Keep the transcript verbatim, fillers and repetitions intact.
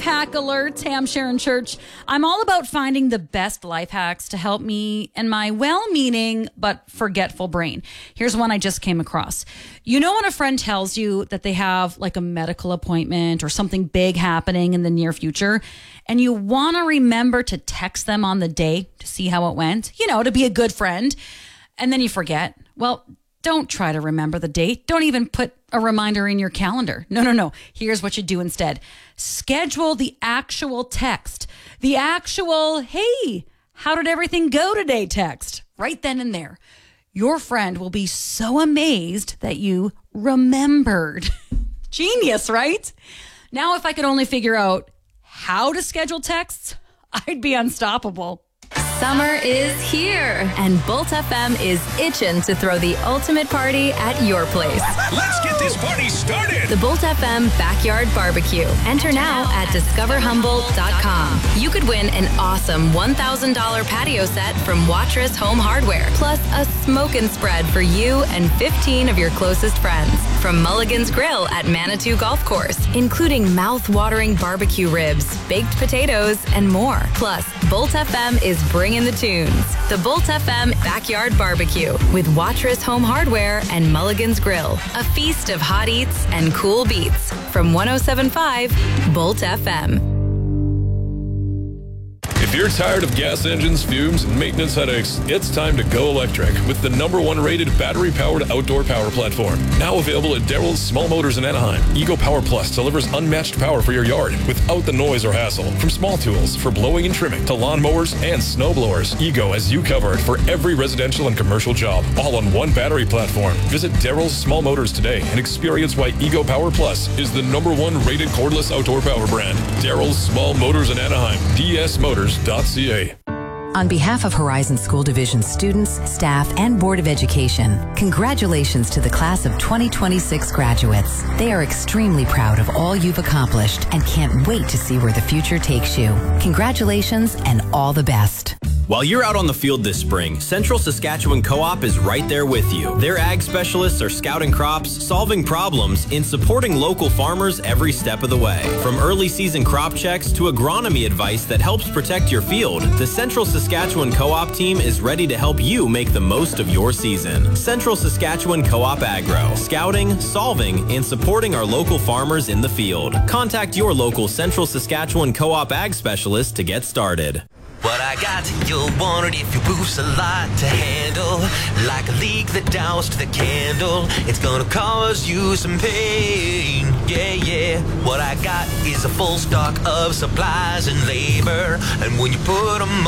hack alert. Hey, I'm Sharon Church. I'm all about finding the best life hacks to help me and my well-meaning but forgetful brain. Here's one I just came across. You know when a friend tells you that they have like a medical appointment or something big happening in the near future, and you want to remember to text them on the day to see how it went, you know, to be a good friend, and then you forget? Well, don't try to remember the date. Don't even put a reminder in your calendar. No, no, no. Here's what you do instead. Schedule the actual text. The actual, hey, how did everything go today text? Right then and there. Your friend will be so amazed that you remembered. Genius, right? Now, if I could only figure out how to schedule texts, I'd be unstoppable. Summer is here, and Bolt F M is itching to throw the ultimate party at your place. Let's get this party started. The Bolt F M Backyard Barbecue. Enter now at discover humboldt dot com. You could win an awesome one thousand dollars patio set from Watrous Home Hardware, plus a smoke and spread for you and fifteen of your closest friends. From Mulligan's Grill at Manitou Golf Course, including mouth-watering barbecue ribs, baked potatoes, and more. Plus, Bolt F M is bringing the tunes. The Bolt F M Backyard Barbecue with Watrous Home Hardware and Mulligan's Grill. A feast of hot eats and cool beats from one oh seven point five Bolt F M. If you're tired of gas engines, fumes, and maintenance headaches, it's time to go electric with the number one rated battery-powered outdoor power platform. Now available at Darrell's Small Motors in Anaheim. Ego Power Plus delivers unmatched power for your yard without the noise or hassle. From small tools for blowing and trimming to lawn mowers and snow blowers, Ego has you covered for every residential and commercial job, all on one battery platform. Visit Darrell's Small Motors today and experience why Ego Power Plus is the number one rated cordless outdoor power brand. Darrell's Small Motors in Anaheim. D S Motors dot C A. On behalf of Horizon School Division students, staff, and Board of Education, congratulations to the class of twenty twenty-six graduates. They are extremely proud of all you've accomplished and can't wait to see where the future takes you. Congratulations and all the best. While you're out on the field this spring, Central Saskatchewan Co-op is right there with you. Their ag specialists are scouting crops, solving problems, and supporting local farmers every step of the way. From early season crop checks to agronomy advice that helps protect your field, the Central Saskatchewan Co-op team is ready to help you make the most of your season. Central Saskatchewan Co-op Agro, scouting, solving, and supporting our local farmers in the field. Contact your local Central Saskatchewan Co-op ag specialist to get started. What I got, you'll want it if your roof's a lot to handle. Like a leak that doused the candle, it's gonna cause you some pain. Yeah, yeah. What I got is a full stock of supplies and labor, and when you put them